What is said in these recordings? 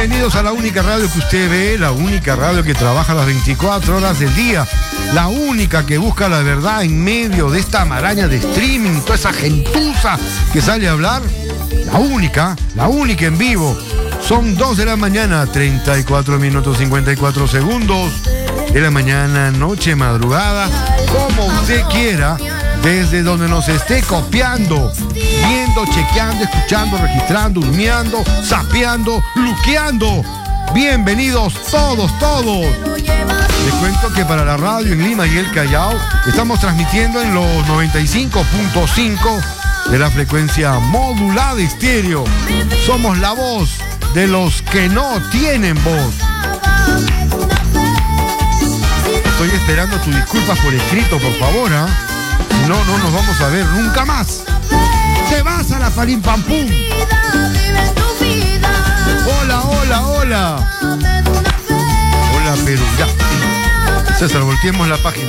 Bienvenidos a la única radio que usted ve, la única radio que trabaja las 24 horas del día, la única que busca la verdad en medio de esta maraña de streaming, toda esa gentuza que sale a hablar. La única en vivo. Son 2 de la mañana, 34 minutos 54 segundos de la mañana, noche, madrugada, como usted quiera, desde donde nos esté copiando, viendo, chequeando, escuchando, registrando, durmiendo, sapeando, luqueando. Bienvenidos todos. Les cuento que para la radio en Lima y el Callao estamos transmitiendo en los 95.5 de la frecuencia modulada estéreo. Somos la voz de los que no tienen voz. Estoy esperando tus disculpas por escrito, por favor, ¿eh? No nos vamos a ver nunca más. Te vas a la Farín Pampum. Hola. Hola, Perú. Ya. César, volteemos la página.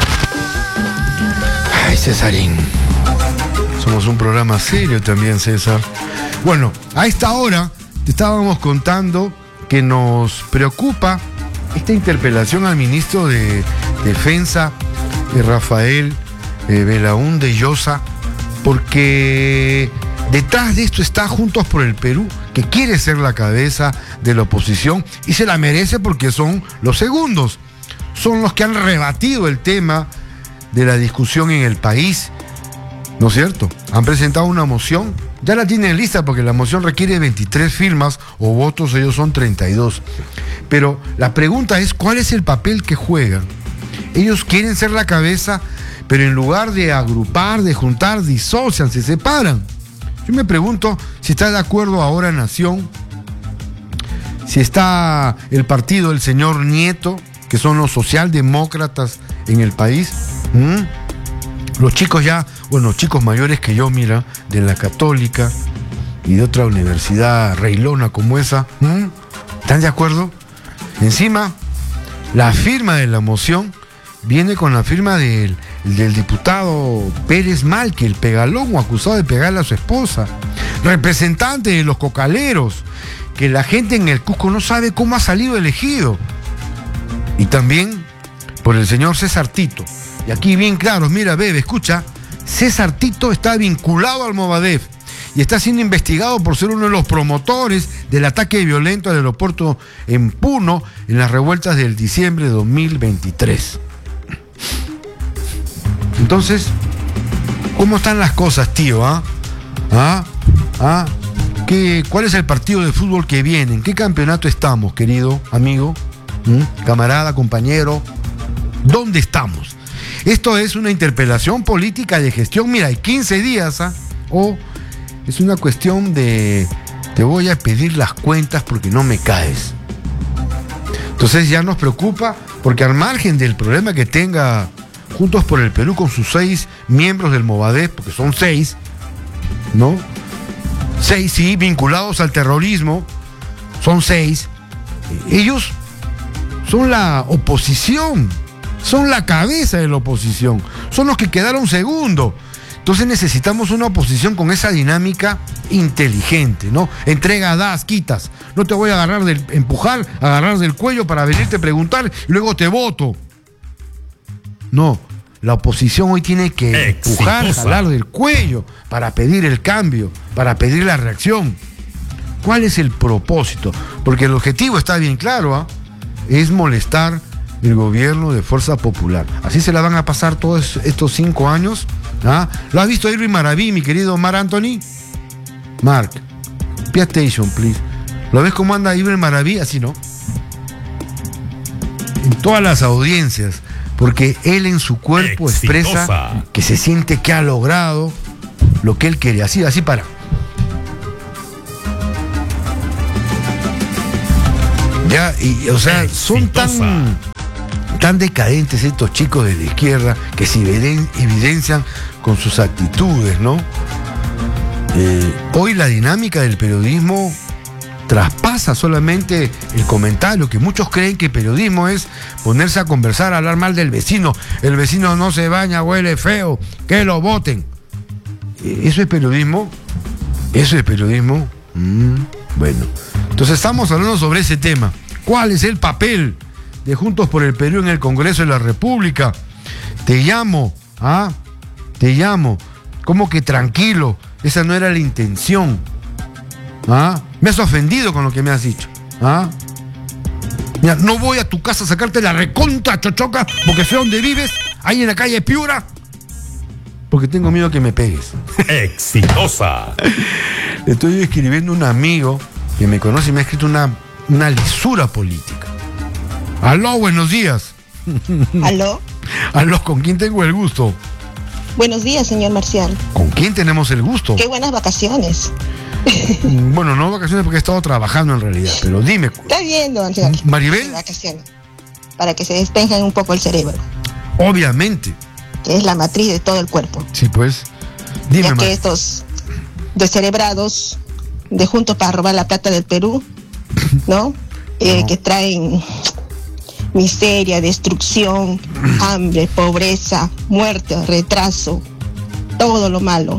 Ay, Césarín. Somos un programa serio también, César. Bueno, a esta hora te estábamos contando que nos preocupa esta interpelación al ministro de Defensa, Rafael Belaúnde Llosa, porque detrás de esto está Juntos por el Perú, que quiere ser la cabeza de la oposición y se la merece porque son los segundos. Son los que han rebatido el tema de la discusión en el país, ¿no es cierto? Han presentado una moción, ya la tienen lista porque la moción requiere 23 firmas o votos, ellos son 32. Pero la pregunta es, ¿cuál es el papel que juegan? Ellos quieren ser la cabeza, pero en lugar de agrupar, de juntar, disocian, se separan. Yo me pregunto si está de acuerdo ahora Nación, si está el partido del señor Nieto, que son los socialdemócratas en el país. Los chicos chicos mayores que yo, mira, de la Católica y de otra universidad reilona como esa, ¿están de acuerdo? Encima, la firma de la moción viene con la firma del diputado Pérez Malque, el pegalón o acusado de pegarle a su esposa, representante de los cocaleros, que la gente en el Cusco no sabe cómo ha salido elegido. Y también por el señor César Tito. Y aquí bien claro, mira, bebé, escucha, César Tito está vinculado al Movadef y está siendo investigado por ser uno de los promotores del ataque violento al aeropuerto en Puno en las revueltas del diciembre de 2023. Entonces, ¿cómo están las cosas, tío? ¿Cuál es el partido de fútbol que viene? ¿En qué campeonato estamos, querido amigo? Camarada, compañero. ¿Dónde estamos? Esto es una interpelación política de gestión. Mira, hay 15 días, o es una cuestión de te voy a pedir las cuentas porque no me caes. Entonces ya nos preocupa porque al margen del problema que tenga Juntos por el Perú con sus 6 miembros del Movadef, porque son 6, ¿no? 6, sí, vinculados al terrorismo, son 6. Ellos son la oposición, son la cabeza de la oposición, son los que quedaron segundo. Entonces necesitamos una oposición con esa dinámica inteligente, ¿no? Entrega, das, quitas. No te voy a agarrar agarrar del cuello para venirte a preguntar y luego te voto. No, la oposición hoy tiene que empujar, jalar del cuello para pedir el cambio, para pedir la reacción. ¿Cuál es el propósito? Porque el objetivo está bien claro, es molestar el gobierno de Fuerza Popular. Así se la van a pasar todos estos 5 años. ¿Lo has visto Irving Maraví, mi querido Mar Anthony? Mark, pay attention, please. ¿Lo ves cómo anda Irving Maraví? Así, ¿no? En todas las audiencias, porque él en su cuerpo expresa que se siente que ha logrado lo que él quiere. Así para. Ya, o sea, son tan decadentes estos chicos de la izquierda que se evidencian con sus actitudes, ¿no? Hoy la dinámica del periodismo traspasa solamente el comentario, que muchos creen que periodismo es ponerse a conversar, a hablar mal del vecino. El vecino no se baña, huele feo, que lo voten. ¿Eso es periodismo? ¿Eso es periodismo? Bueno, Entonces estamos hablando sobre ese tema. ¿Cuál es el papel de Juntos por el Perú en el Congreso de la República? Te llamo, te llamo. ¿Cómo que tranquilo? Esa no era la intención. Me has ofendido con lo que me has dicho. Mira, no voy a tu casa a sacarte la recontra chochoca porque sé dónde vives, ahí en la calle Piura, porque tengo miedo que me pegues. Exitosa. Le estoy escribiendo a un amigo que me conoce y me ha escrito una lisura política. Aló, buenos días. Aló. Aló, ¿con quién tengo el gusto? Buenos días, señor Marcial. ¿Con quién tenemos el gusto? Qué buenas vacaciones. Bueno, no vacaciones porque he estado trabajando en realidad, pero dime. Está bien, don Marcial. ¿Maribel? Vacaciones. Para que se despejen un poco el cerebro. Obviamente. Que es la matriz de todo el cuerpo. Sí, pues. Dime, ya que estos descerebrados de Juntos para robar la plata del Perú, ¿no? Que traen miseria, destrucción, hambre, pobreza, muerte, retraso, todo lo malo.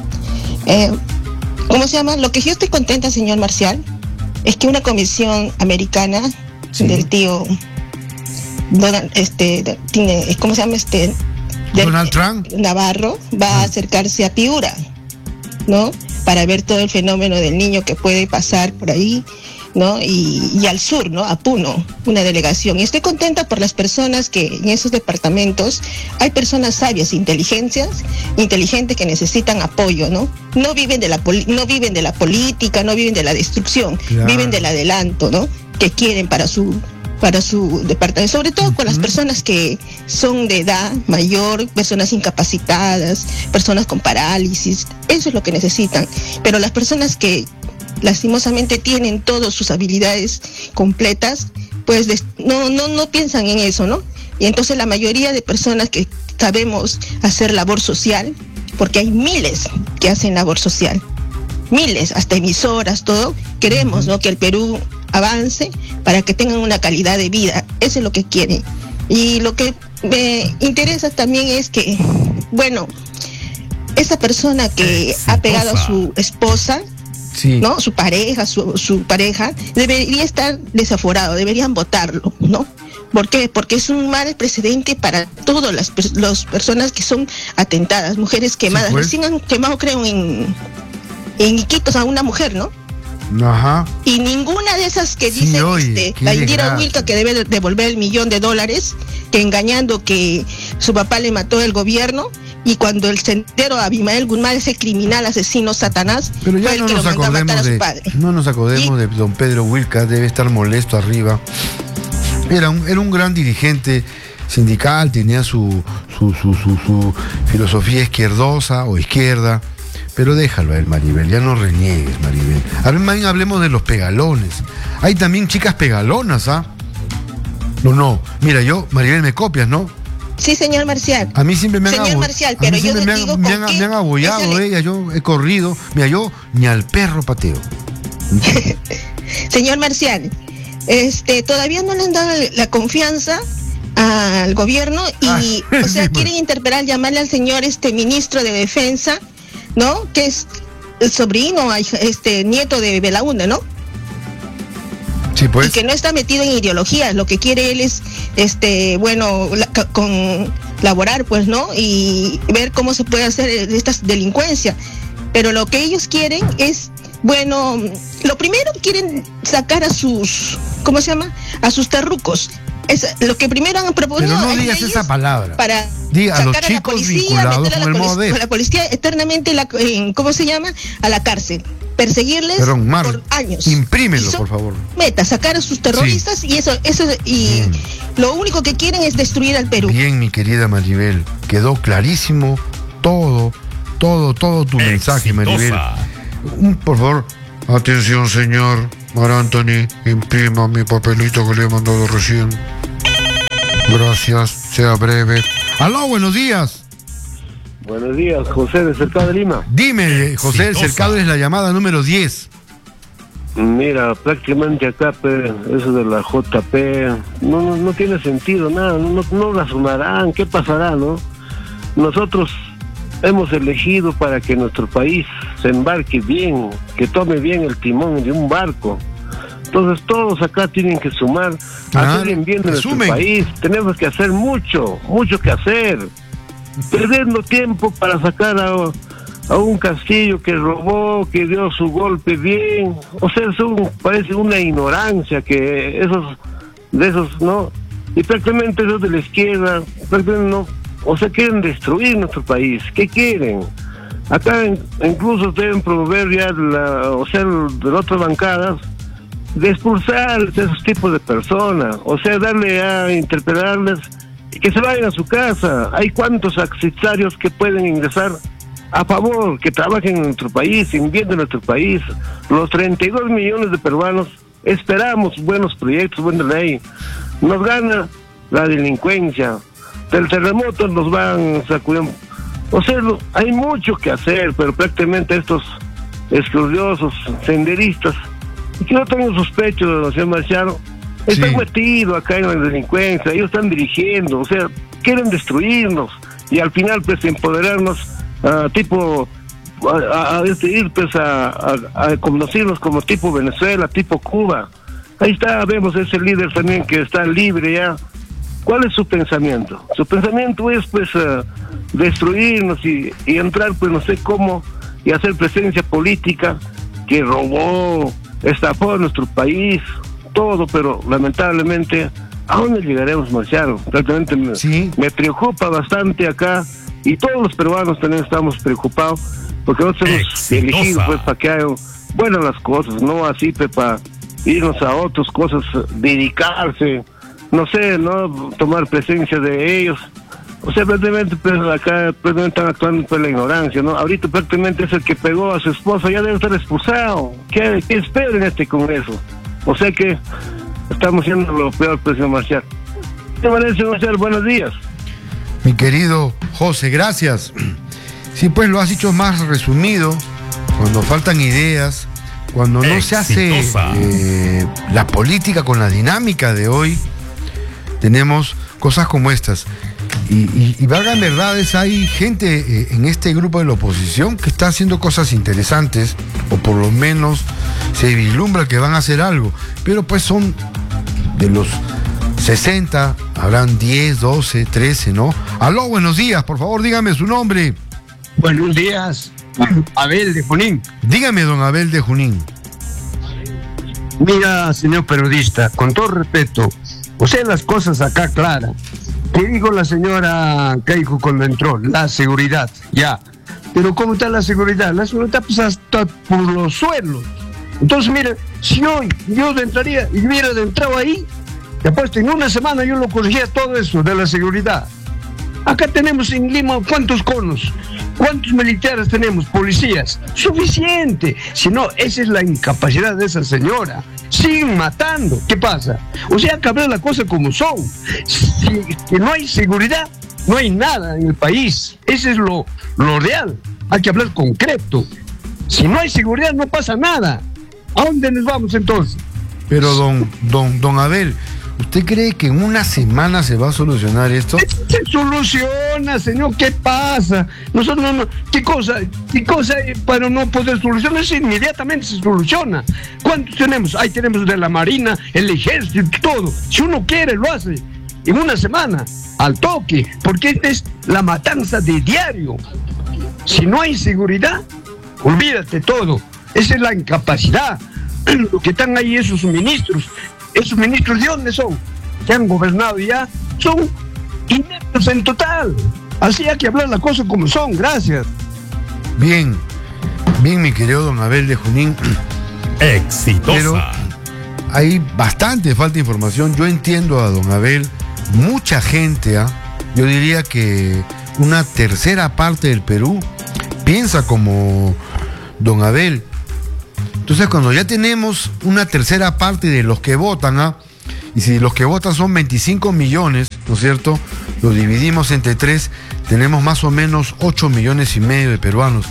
¿Cómo se llama? Lo que yo estoy contenta, señor Marcial, es que una comisión americana del tío Donald, ¿cómo se llama? Donald Trump Navarro va a acercarse a Piura, ¿no? Para ver todo el fenómeno del niño que puede pasar por ahí, ¿no? Y al sur, ¿no? A Puno, una delegación. Y estoy contenta por las personas que en esos departamentos hay personas sabias, inteligentes que necesitan apoyo, ¿no? No viven de la política, no viven de la destrucción, claro. Viven del adelanto, ¿no? Que quieren para su departamento, sobre todo con las personas que son de edad mayor, personas incapacitadas, personas con parálisis, eso es lo que necesitan. Pero las personas que lastimosamente tienen todas sus habilidades completas, pues no piensan en eso, ¿no? Y entonces la mayoría de personas que sabemos hacer labor social, porque hay miles que hacen labor social, miles, hasta emisoras, todo, queremos, ¿no? Que el Perú avance para que tengan una calidad de vida, eso es lo que quieren. Y lo que me interesa también es que, bueno, esa persona que ha pegado a su esposa, sí, ¿no? Su pareja debería estar desaforado, deberían votarlo, ¿no? ¿Por qué? Porque es un mal precedente para todas las personas que son atentadas, mujeres quemadas. Sí, pues. Recién han quemado, creo, en Iquitos a una mujer, ¿no? Ajá. Y ninguna de esas que dicen, la Indira Wilca que debe devolver $1 millón, que engañando que su papá le mató el gobierno, y cuando el sendero Abimael Guzmán, ese criminal, asesino, Satanás, pero ya fue el no que nos lo mandó a matar a su padre. No nos acordemos de don Pedro Wilca, debe estar molesto arriba. Era un gran dirigente sindical, tenía su filosofía izquierdosa o izquierda, pero déjalo a él, Maribel, ya no reniegues, Maribel. Además, hablemos de los pegalones. Hay también chicas pegalonas, No, mira, Maribel, me copias, ¿no? Sí, señor Marcial. A mí siempre me han abollado ella, yo he corrido. Mira, yo ni al perro pateo. Señor Marcial, todavía no le han dado la confianza al gobierno y, quieren interpelar, llamarle al señor ministro de Defensa, ¿no? Que es el sobrino, nieto de Belaúnde, ¿no? Sí, pues. Y que no está metido en ideologías, lo que quiere él es, laborar, pues, ¿no? Y ver cómo se puede hacer esta delincuencia. Pero lo que ellos quieren es, bueno, lo primero quieren sacar a sus, ¿cómo se llama? A sus terrucos. Es lo que primero han propuesto. Pero no digas esa palabra. Para diga, sacar a los chicos a la policía, vinculados meter con el modo a la policía eternamente, ¿cómo se llama? A la cárcel. Perseguirles por años. Imprímelo, por favor. Sacar a sus terroristas, sí. y lo único que quieren es destruir al Perú. Bien, mi querida Maribel, quedó clarísimo todo tu mensaje, Maribel. Por favor, atención, señor Mar Anthony, imprima mi papelito que le he mandado recién. Gracias, sea breve. Aló, buenos días. Buenos días, José de Cercado de Lima. Dime, José del Cercado, es la llamada número 10. Mira, prácticamente acá, eso de la JP, no tiene sentido, nada, no razonarán, ¿qué pasará, no? Nosotros hemos elegido para que nuestro país se embarque bien, que tome bien el timón de un barco. Entonces todos acá tienen que sumar a hacer el bien de nuestro país. Tenemos que hacer mucho que hacer. Perdiendo tiempo para sacar a un Castillo que robó, que dio su golpe bien. O sea, parece una ignorancia que esos, ¿no? Y prácticamente esos de la izquierda, prácticamente no, o sea, quieren destruir nuestro país. ¿Qué quieren? Acá incluso deben promover ya de otras bancadas, de expulsar a esos tipos de personas, o sea, darle a interpelarles y que se vayan a su casa. Hay cuantos accesorios que pueden ingresar a favor, que trabajen en nuestro país, invierten en nuestro país. Los 32 millones de peruanos esperamos buenos proyectos, buena ley. Nos gana la delincuencia, del terremoto nos van sacudiendo. O sea, hay mucho que hacer, pero prácticamente estos estudiosos, senderistas, y que no tengo sospecho, señor Marciano, están metidos acá en la delincuencia, ellos están dirigiendo, o sea, quieren destruirnos y al final pues empoderarnos, ir pues a conocernos como tipo Venezuela, tipo Cuba. Ahí está, vemos ese líder también que está libre ya. ¿Cuál es su pensamiento? Su pensamiento es pues destruirnos y entrar pues no sé cómo y hacer presencia política que robó, estafó a nuestro país, todo, pero lamentablemente ¿a dónde llegaremos, Marciano? Realmente me preocupa bastante acá y todos los peruanos también estamos preocupados porque nosotros hemos elegido pues para que hagan buenas las cosas, no así pues, para irnos a otras cosas, dedicarse, no sé, no tomar presencia de ellos. O sea, prácticamente pues, acá prácticamente están actuando por la ignorancia, ¿no? Ahorita prácticamente es el que pegó a su esposa, ya debe estar expulsado. ¿Qué espera en este Congreso? O sea que estamos haciendo lo peor, presidente Marcial. ¿Qué parece, Marcial? Buenos días. Mi querido José, gracias. Sí, pues lo has dicho más resumido, cuando faltan ideas, cuando no se hace la política con la dinámica de hoy, tenemos cosas como estas. Y valgan verdades, hay gente en este grupo de la oposición que está haciendo cosas interesantes, o por lo menos se vislumbra que van a hacer algo, pero pues son de los 60, habrán 10, 12, 13, ¿no? Aló, buenos días, por favor, dígame su nombre. Buenos días, Abel de Junín. Dígame, don Abel de Junín. Mira, señor periodista, con todo respeto, o sea, las cosas acá claras. ¿Qué dijo la señora Keiko cuando entró? La seguridad, ya. Pero ¿cómo está la seguridad? La seguridad pues hasta por los suelos. Entonces, mire, si hoy yo entraría y hubiera entrado ahí, te apuesto, en una semana yo lo corregía todo eso de la seguridad. Acá tenemos en Lima, ¿cuántos conos? ¿Cuántos militares tenemos? Policías. Suficiente. Si no, esa es la incapacidad de esa señora. Siguen matando. ¿Qué pasa? O sea, hay que hablar las cosas como son. Si no hay seguridad, no hay nada en el país. Ese es lo real. Hay que hablar concreto. Si no hay seguridad, no pasa nada. ¿A dónde nos vamos entonces? Pero don Abel, ¿usted cree que en una semana se va a solucionar esto? Se soluciona, señor, ¿qué pasa? Nosotros no, ¿qué cosa para no poder solucionar? Eso inmediatamente se soluciona. ¿Cuántos tenemos? Ahí tenemos de la Marina, el Ejército, todo. Si uno quiere, lo hace en una semana, al toque, porque esta es la matanza de diario. Si no hay seguridad, olvídate todo. Esa es la incapacidad. Lo que están ahí, esos ministros ¿de dónde son? Que han gobernado ya, son ineptos en total. Así hay que hablar las cosas como son. Gracias. Bien, mi querido don Abel de Junín. Exitosa. Pero hay bastante falta de información. Yo entiendo a don Abel, mucha gente, yo diría que una tercera parte del Perú piensa como don Abel. Entonces, cuando ya tenemos una tercera parte de los que votan, y si los que votan son 25 millones, ¿no es cierto? Lo dividimos entre 3, tenemos más o menos 8 millones y medio de peruanos.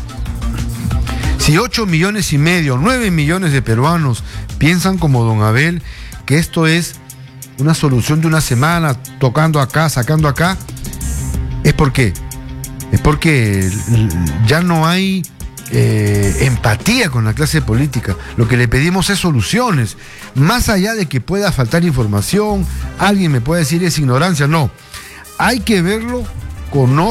Si 8 millones y medio, 9 millones de peruanos piensan como don Abel, que esto es una solución de una semana, tocando acá, sacando acá, ¿es por qué? Es porque ya no hay empatía con la clase política. Lo que le pedimos es soluciones. Más allá de que pueda faltar información, alguien me puede decir es ignorancia. No, hay que verlo con